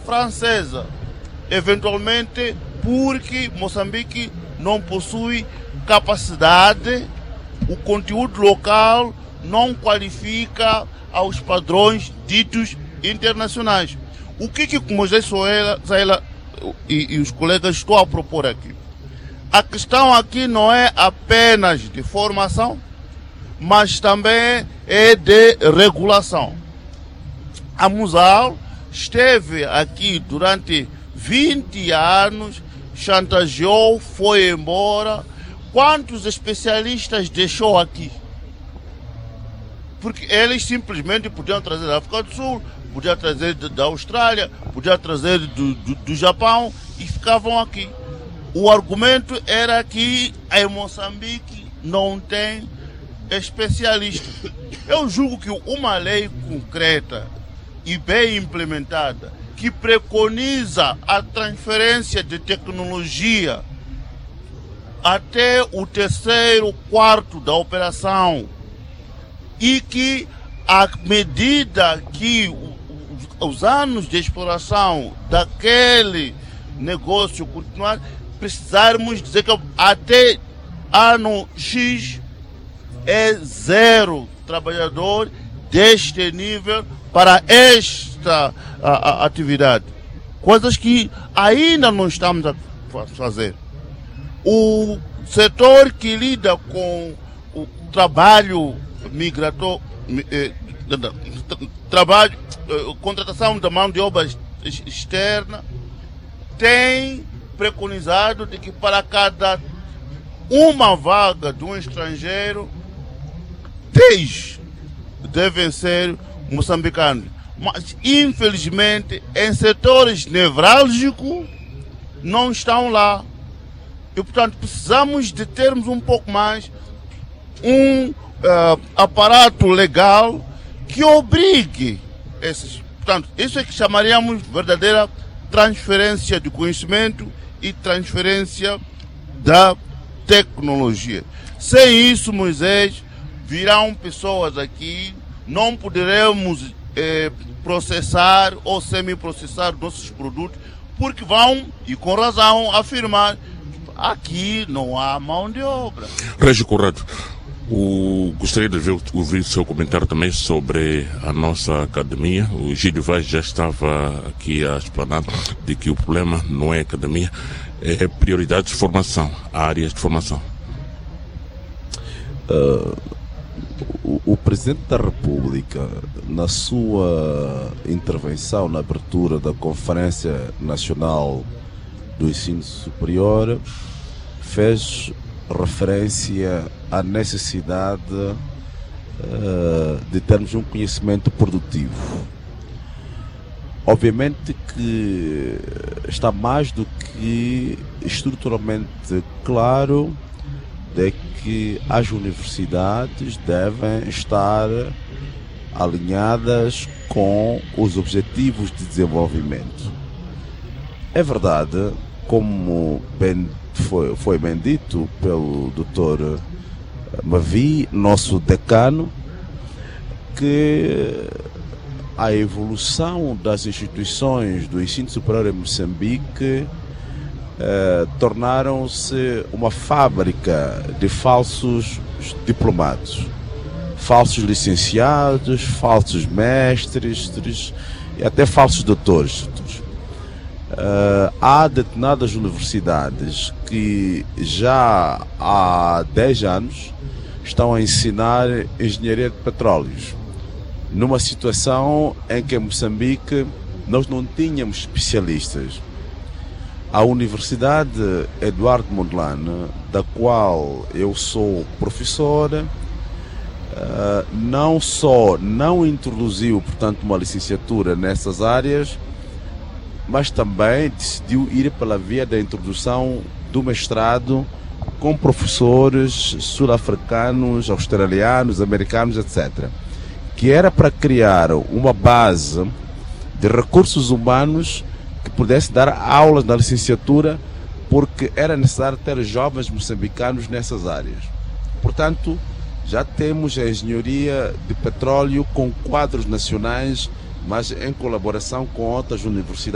francesa, eventualmente porque Moçambique não possui capacidade, o conteúdo local não qualifica aos padrões ditos internacionais. O que Moisés Zaila e os colegas estão a propor aqui? A questão aqui não é apenas de formação, mas também é de regulação. A Musal esteve aqui durante 20 anos, chantageou, foi embora. Quantos especialistas deixou aqui? Porque eles simplesmente podiam trazer da África do Sul, podiam trazer da Austrália, podiam trazer do Japão e ficavam aqui. O argumento era que em Moçambique não tem especialista. Eu julgo que uma lei concreta e bem implementada, que preconiza a transferência de tecnologia até o terceiro quarto da operação, e que à medida que os anos de exploração daquele negócio continuar, precisarmos dizer que até ano X é 0 trabalhador deste nível para esta atividade. Coisas que ainda não estamos a fazer. O setor que lida com o trabalho migratório, contratação da mão de obra externa, tem preconizado de que para cada uma vaga de um estrangeiro, 10 devem ser moçambicanos. Mas, infelizmente, em setores nevrálgicos, não estão lá. E, portanto, precisamos de termos um pouco mais um aparato legal que obrigue esses. Portanto, isso é que chamaríamos verdadeira transferência de conhecimento e transferência da tecnologia. Sem isso, Moisés, virão pessoas aqui, não poderemos processar ou semi-processar nossos produtos, porque vão, e com razão, afirmar que aqui não há mão de obra. Régio Conrado, gostaria de ouvir o seu comentário também sobre a nossa academia. O Gílio Vaz já estava aqui a explanar de que o problema não é a academia, é prioridade de formação, áreas de formação. O Presidente da República, na sua intervenção na abertura da Conferência Nacional do Ensino Superior, fez referência à necessidade de termos um conhecimento produtivo. Obviamente que está mais do que estruturalmente claro de que as universidades devem estar alinhadas com os objetivos de desenvolvimento. É verdade, como foi bem dito pelo Dr. Mavi, nosso decano, que a evolução das instituições do ensino superior em Moçambique tornaram-se uma fábrica de falsos diplomados, falsos licenciados, falsos mestres e até falsos doutores. Há determinadas universidades que já há 10 anos estão a ensinar engenharia de petróleos, numa situação em que em Moçambique nós não tínhamos especialistas. A Universidade Eduardo Mondlane, da qual eu sou professor, não só não introduziu, portanto, uma licenciatura nessas áreas, mas também decidiu ir pela via da introdução do mestrado com professores sul-africanos, australianos, americanos, etc., que era para criar uma base de recursos humanos que pudesse dar aulas na licenciatura, porque era necessário ter jovens moçambicanos nessas áreas. Portanto, já temos a engenharia de petróleo com quadros nacionais, mas em colaboração com outras universidades.